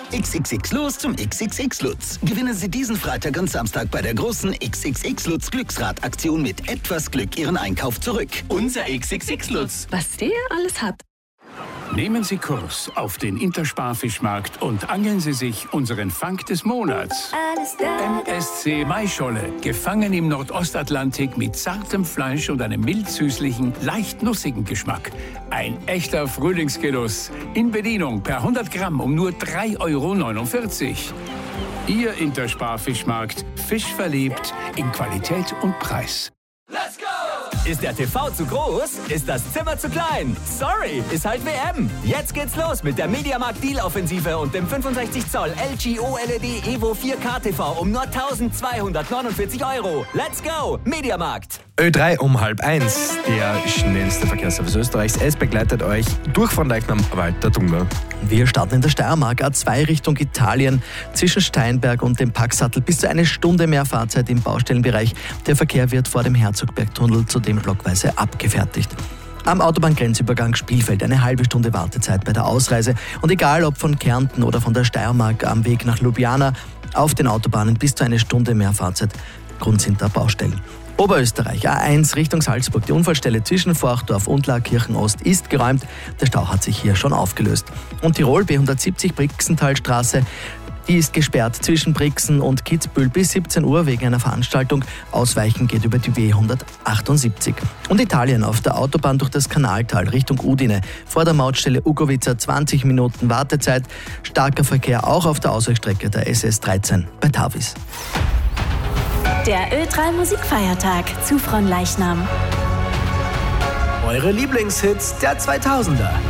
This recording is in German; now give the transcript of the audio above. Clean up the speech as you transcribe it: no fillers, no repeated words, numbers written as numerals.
XXX los zum XXX Lutz. Gewinnen Sie diesen Freitag und Samstag bei der großen XXX Lutz Glücksrad-Aktion mit etwas Glück Ihren Einkauf zurück. Unser XXX Lutz. Was der alles hat. Nehmen Sie Kurs auf den Intersparfischmarkt und angeln Sie sich unseren Fang des Monats. MSC Maischolle, gefangen im Nordostatlantik mit zartem Fleisch und einem mild-süßlichen, leicht nussigen Geschmack. Ein echter Frühlingsgenuss. In Bedienung per 100 Gramm um nur 3,49 €. Ihr Intersparfischmarkt, fischverliebt in Qualität und Preis. Let's go! Ist der TV zu groß? Ist das Zimmer zu klein? Sorry, ist halt WM. Jetzt geht's los mit der Mediamarkt Deal-Offensive und dem 65 Zoll LG OLED Evo 4K TV um nur 1.249 €. Let's go, Mediamarkt. Ö3 um 12:30. Der schnellste Verkehrsservice Österreichs. Es begleitet euch durch von Leichnam Walter Dunger. Wir starten in der Steiermark, A2 Richtung Italien, zwischen Steinberg und dem Packsattel. Bis zu eine Stunde mehr Fahrzeit im Baustellenbereich. Der Verkehr wird vor dem Herzogbergtunnel zudem blockweise abgefertigt. Am Autobahngrenzübergang Spielfeld eine halbe Stunde Wartezeit bei der Ausreise. Und egal ob von Kärnten oder von der Steiermark am Weg nach Ljubljana, auf den Autobahnen bis zu eine Stunde mehr Fahrzeit. Grund sind da Baustellen. Oberösterreich, A1 Richtung Salzburg. Die Unfallstelle zwischen Forchdorf und Laakirchen Ost ist geräumt. Der Stau hat sich hier schon aufgelöst. Und Tirol, B170 Brixentalstraße. Die ist gesperrt zwischen Brixen und Kitzbühel bis 17 Uhr wegen einer Veranstaltung. Ausweichen geht über die W178. Und Italien auf der Autobahn durch das Kanaltal Richtung Udine. Vor der Mautstelle Ugovica 20 Minuten Wartezeit. Starker Verkehr auch auf der Ausweichstrecke der SS13 bei Tavis. Der Ö3 Musikfeiertag zu Fronleichnam. Eure Lieblingshits der 2000er.